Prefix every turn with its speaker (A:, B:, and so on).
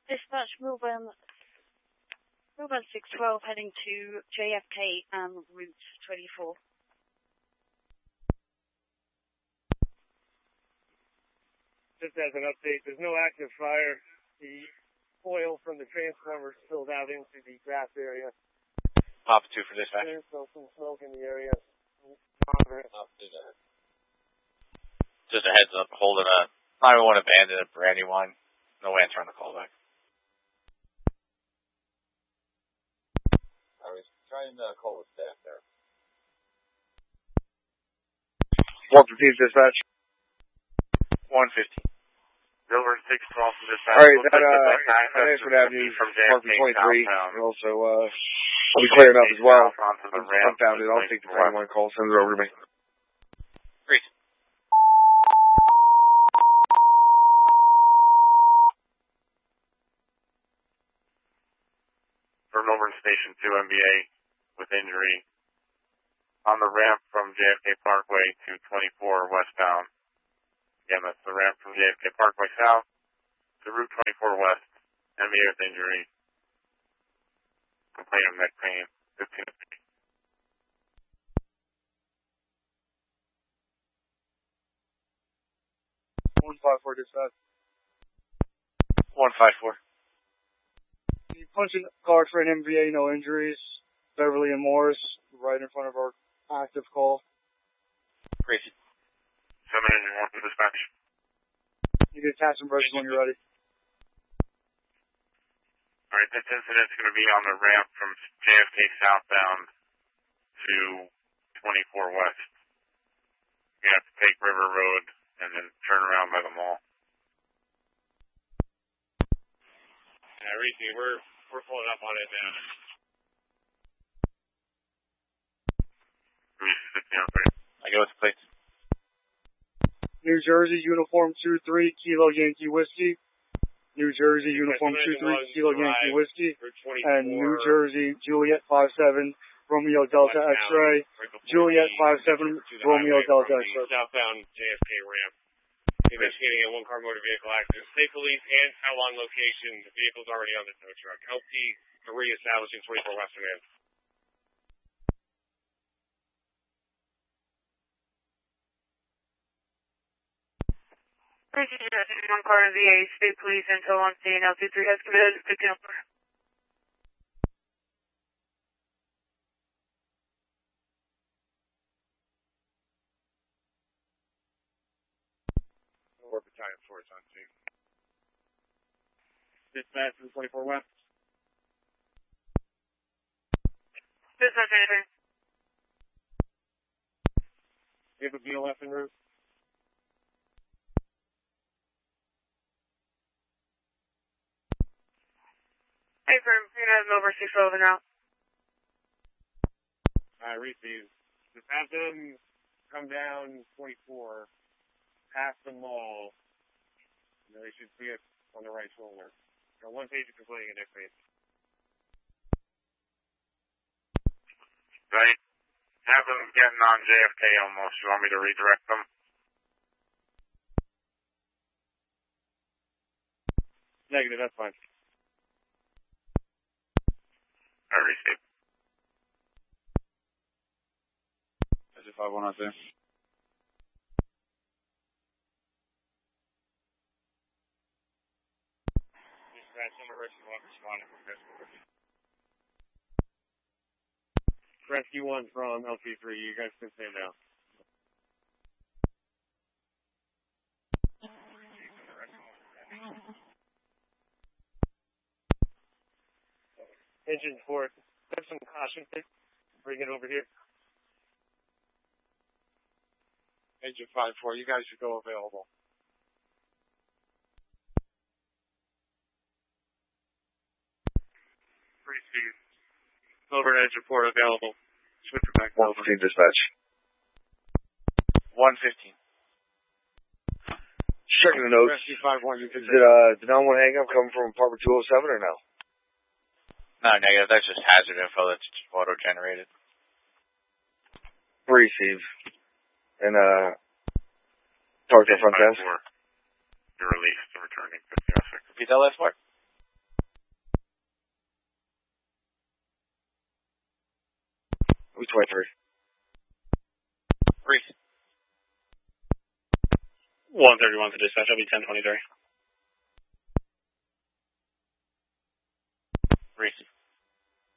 A: Dispatch, Melbourne 612 heading to JFK and route 24.
B: Just as an update, there's no active fire. The oil from the transformer spilled out into the grass area.
C: Papa 2 for dispatch.
B: There's still some smoke in the area.
C: Just a heads up, holding a 911 abandoned at Brandywine. No answer on the callback.
D: I was trying to call the staff there.
E: 115 dispatch.
C: 115.
F: Silver 612 from dispatch.
E: Alright, that Ashford Avenue, Park 23. And also, I'll be clearing up as well. Unfounded. I'll take the 21 call. Send it over to me.
C: Great.
F: For Melbourne Station 2 MBA with injury on the ramp from JFK Parkway to 24 westbound. Again, that's the ramp from JFK Parkway south to Route 24 west. MBA with injury. Complaint of neck pain. 15 of
B: 154 dispatch.
C: 154.
B: You punching card for an MVA, no injuries. Beverly and Morris, right in front of our active call.
C: Great.
F: 7 engine 1 for dispatch.
B: You can attach some brushes when you're ready.
F: Alright, this incident's going to be on the ramp from JFK southbound to 24 west. You have to take River Road and then turn around by the mall.
G: Yeah, Reese, we're pulling up on it now.
F: Reese, 15
C: I go with the plates.
B: New Jersey, Uniform 2-3, Kilo Yankee Whiskey. New Jersey, Uniform 2-3, Kilo Yankee Whiskey. And New Jersey, Juliet 5-7, Romeo Delta X-Ray. Juliet 5-7, Romeo Delta X-Ray.
G: Southbound JFK ramp. Investigating a one-car motor vehicle accident. State police and how on location. The vehicle's already on the tow truck. LP3 establishing 24 Western Ave.
A: One car in VA, state police until on scene. LT3 has committed 50 number.
G: Or battalion 4 is on scene.
B: Dispatch from 24 West.
A: Dispatch anything.
B: You have a BLF en route?
A: Hey, firm. You're going to have over 611 now.
B: Reese, just have them come down 24, past the mall. And they should see us on the right shoulder. Got one page of complaining at next page.
F: Right. Have them getting on JFK almost. You want me to redirect them?
B: Negative, that's fine.
F: I received.
E: That's a 5-1 out there.
B: Rescue 1 from LT3, you guys can stay now. Engine 4, have some caution, bring it over here.
G: Engine 5-4, you guys should go available.
F: Free speed. Over engine 4 available. Switch it back.
E: 115 dispatch.
C: 115.
E: Checking the notes.
B: Rescue 5-1, you can
E: Did 911 hang up come from apartment 207 or no?
C: No, negative. That's just hazard info that's auto-generated.
E: Receive. And, talk to the front desk.
F: You're released and returning 5006.
C: Repeat that last part.
E: It'll be 23.
C: Reese.
H: 131 to dispatch. I'll be 1023.
C: Reese.